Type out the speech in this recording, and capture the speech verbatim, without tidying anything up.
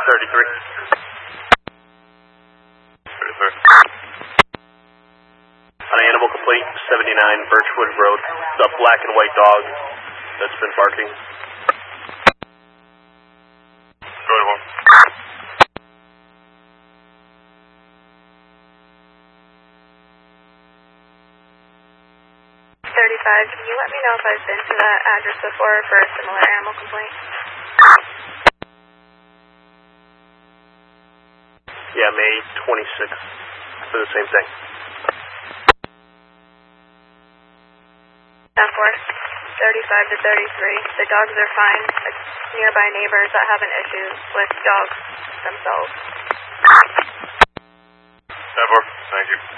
thirty-three. thirty-three. On animal complete, seventy-nine Birchwood Road. The black and white dog that's been barking. Go to one. thirty-five, can you let me know if I've been to that address before for a similar animal complaint? Yeah, May twenty-sixth for the same thing. ten four, thirty-five to thirty-three. The dogs are fine. It's nearby neighbors that have an issue with dogs themselves. ten four, thank you.